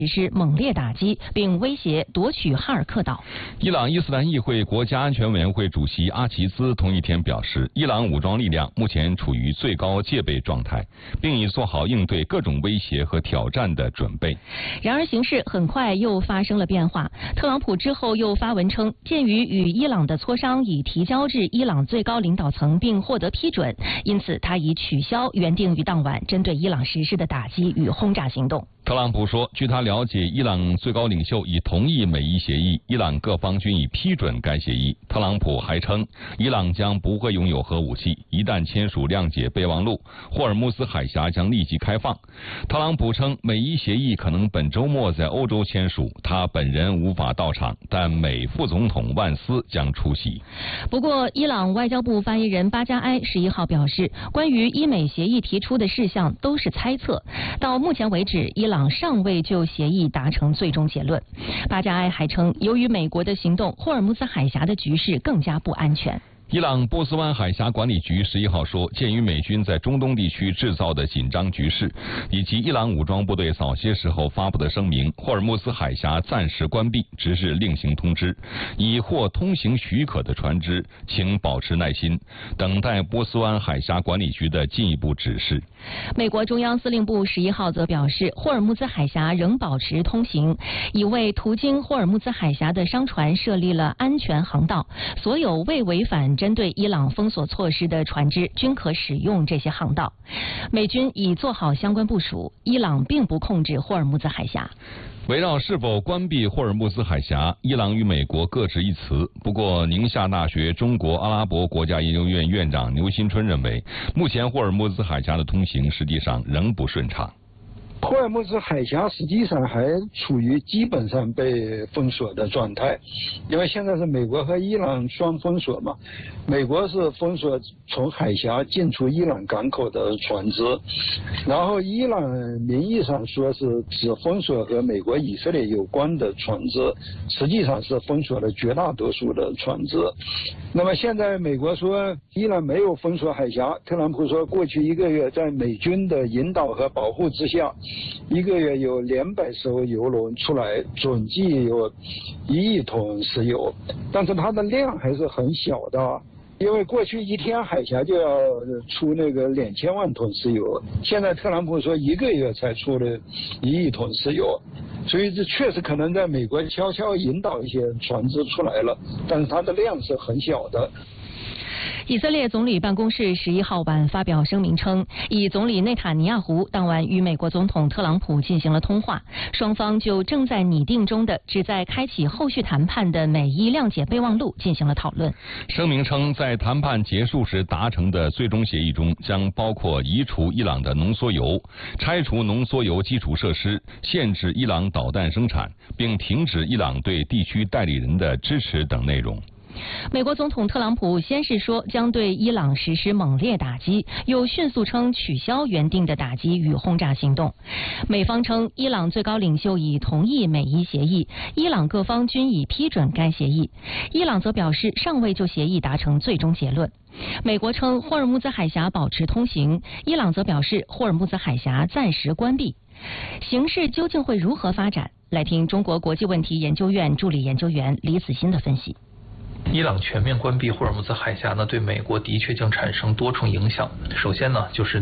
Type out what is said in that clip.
实施猛烈打击，并威胁夺取哈尔克岛。 伊朗伊斯兰议会国家安全委员会主席阿齐兹同一天表示，伊朗武装力量目前处于最高戒备状态，并已做好应对各种威胁和挑战的准备。 然而，形势很快又发生了变化。特朗普之后又发文称，鉴于与伊朗的磋商已提交至伊朗最高领导层并获得批准，因此他已取消原定于当晚针对伊朗实施的打击与轰炸行动。 特朗普说，据他了解，伊朗最高领袖已同意美伊协议，伊朗各方均已批准该协议。特朗普还称，伊朗将不会拥有核武器，一旦签署谅解备忘录，霍尔木兹海峡将立即开放。特朗普称，美伊协议可能本周末在欧洲签署，他本人无法到场，但美副总统万斯将出席。 不过，伊朗外交部发言人巴加埃11号表示，关于伊美协议提出的事项都是猜测，到目前为止，伊朗尚未就协议达成最终结论。巴加埃还称，由于美国的行动，霍尔木兹海峡的局势更加不安全。 伊朗波斯湾海峡管理局11号说，鉴于美军在中东地区制造的紧张局势，以及伊朗武装部队早些时候发布的声明，霍尔木兹海峡暂时关闭，只是另行通知。已获通行许可的船只，请保持耐心，等待波斯湾海峡管理局的进一步指示。 美国中央司令部11号则表示，霍尔木兹海峡仍保持通行，已为途经霍尔木兹海峡的商船设立了安全航道，所有未违反针对伊朗封锁措施的船只均可使用这些航道。美军已做好相关部署，伊朗并不控制霍尔木兹海峡。 围绕是否关闭霍尔木兹海峡，伊朗与美国各执一词。不过，宁夏大学中国阿拉伯国家研究院院长牛新春认为，目前霍尔木兹海峡的通行实际上仍不顺畅。 霍尔木兹海峡实际上还处于基本上被封锁的状态，因为现在是美国和伊朗双封锁嘛。美国是封锁从海峡进出伊朗港口的船只，然后伊朗名义上说是只封锁和美国以色列有关的船只，实际上是封锁了绝大多数的船只。那么现在美国说伊朗没有封锁海峡，特朗普说过去1个月在美军的引导和保护之下，1个月有200艘油轮出来，总计有1亿桶石油，但是它的量还是很小的，因为过去1天海峡就要出那个2000万桶石油，现在特朗普说1个月才出了1亿桶石油，所以这确实可能在美国悄悄引导一些船只出来了，但是它的量是很小的。 以色列总理办公室11号晚发表声明称，以总理内塔尼亚胡当晚与美国总统特朗普进行了通话，双方就正在拟定中的旨在开启后续谈判的美伊谅解备忘录进行了讨论。 声明称，在谈判结束时达成的最终协议中，将包括移除伊朗的浓缩铀、拆除浓缩铀基础设施、限制伊朗导弹生产，并停止伊朗对地区代理人的支持等内容。 美国总统特朗普先是说将对伊朗实施猛烈打击，又迅速称取消原定的打击与轰炸行动。美方称，伊朗最高领袖已同意美伊协议，伊朗各方均已批准该协议。伊朗则表示尚未就协议达成最终结论。美国称霍尔木兹海峡保持通行，伊朗则表示霍尔木兹海峡暂时关闭。形势究竟会如何发展？来听中国国际问题研究院助理研究员李子欣的分析。 伊朗全面关闭霍尔木兹海峡呢，对美国的确将产生多重影响。首先呢，就是